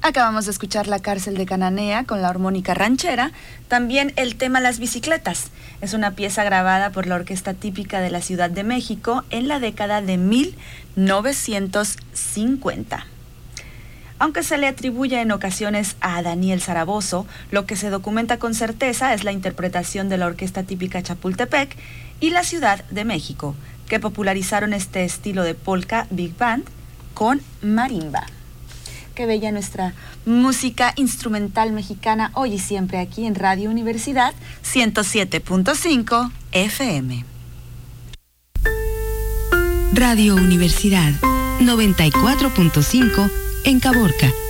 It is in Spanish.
Acabamos de escuchar La Cárcel de Cananea con la armónica ranchera, también el tema Las Bicicletas. Es una pieza grabada por la Orquesta Típica de la Ciudad de México en la década de 1950. Aunque se le atribuye en ocasiones a Daniel Zaragoza, lo que se documenta con certeza es la interpretación de la Orquesta Típica Chapultepec y la Ciudad de México, que popularizaron este estilo de polka big band con marimba. Qué bella nuestra música instrumental mexicana, hoy y siempre aquí en Radio Universidad 107.5 FM. Radio Universidad 94.5 en Caborca.